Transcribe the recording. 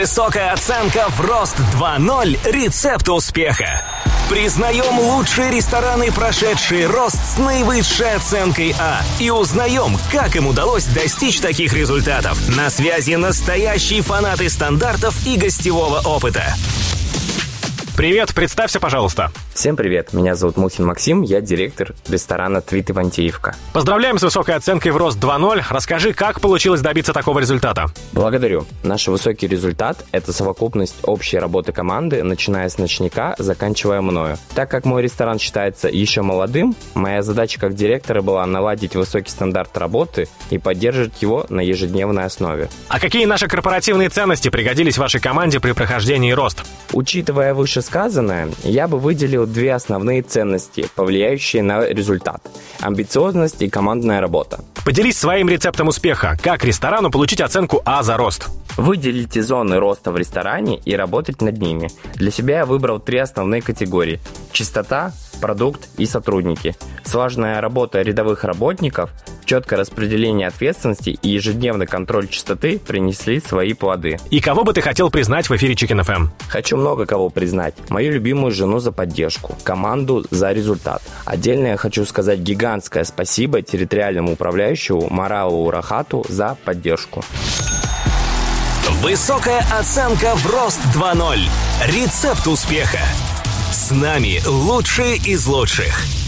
Высокая оценка в рост 2.0. Рецепт успеха. Признаем лучшие рестораны, прошедшие рост с наивысшей оценкой А. И узнаем, как им удалось достичь таких результатов. На связи настоящие фанаты стандартов и гостевого опыта. Привет, представься, пожалуйста. Всем привет, меня зовут Мухин Максим, я директор ресторана «Твит Ивантеевка». Поздравляем с высокой оценкой в рост 2.0. Расскажи, как получилось добиться такого результата? Благодарю. Наш высокий результат – это совокупность общей работы команды, начиная с ночника, заканчивая мною. Так как мой ресторан считается еще молодым, моя задача как директора была наладить высокий стандарт работы и поддерживать его на ежедневной основе. А какие наши корпоративные ценности пригодились вашей команде при прохождении рост? Учитывая вышесказанное, я бы выделил две основные ценности, повлияющие на результат – амбициозность и командная работа. Поделись своим рецептом успеха. Как ресторану получить оценку А за рост? Выделите зоны роста в ресторане и работать над ними. Для себя я выбрал три основные категории – чистота, продукт и сотрудники. Слаженная работа рядовых работников, четкое распределение ответственности и ежедневный контроль чистоты принесли свои плоды. И кого бы ты хотел признать в эфире Chicken FM? Хочу много кого признать. Мою любимую жену за поддержку, команду за результат. Отдельно я хочу сказать гигантское спасибо территориальному управляющему Маралу Рахату за поддержку. Высокая оценка в рост 2.0. Рецепт успеха. С нами лучшие из лучших.